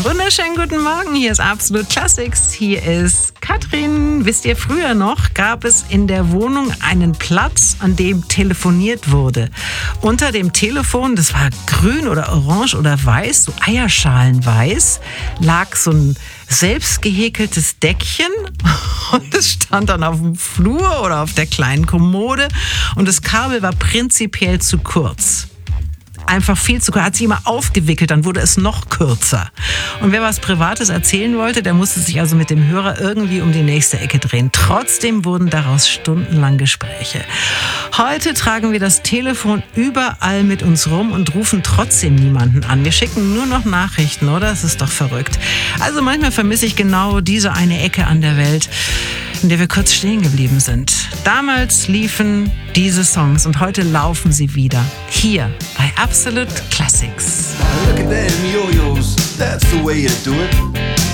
Wunderschönen guten Morgen, hier ist Absolut Classics, hier ist Katrin. Wisst ihr, früher noch gab es in der Wohnung einen Platz, an dem telefoniert wurde. Unter dem Telefon, das war grün oder orange oder weiß, so eierschalenweiß, lag so ein selbst gehäkeltes Deckchen und es stand dann auf dem Flur oder auf der kleinen Kommode und das Kabel war prinzipiell zu kurz. Einfach viel zu kurz. Hat sich immer aufgewickelt, dann wurde es noch kürzer. Und wer was Privates erzählen wollte, der musste sich also mit dem Hörer irgendwie um die nächste Ecke drehen. Trotzdem wurden daraus stundenlang Gespräche. Heute tragen wir das Telefon überall mit uns rum und rufen trotzdem niemanden an. Wir schicken nur noch Nachrichten, oder? Das ist doch verrückt. Also manchmal vermisse ich genau diese eine Ecke an der Welt, in der wir kurz stehen geblieben sind. Damals liefen diese Songs und heute laufen sie wieder. Hier bei Absolute Classics. Look at them yo-yos, that's the way you do it.